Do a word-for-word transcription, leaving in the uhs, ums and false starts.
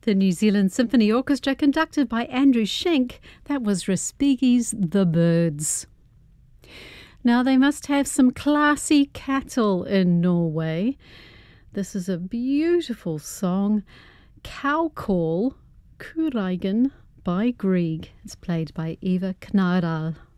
the New Zealand Symphony Orchestra, conducted by Andrew Schenk. That was Respighi's The Birds. Now, they must have some classy cattle in Norway. This is a beautiful song, Cow Call, Kureigen by Grieg. It's played by Eva Knardal.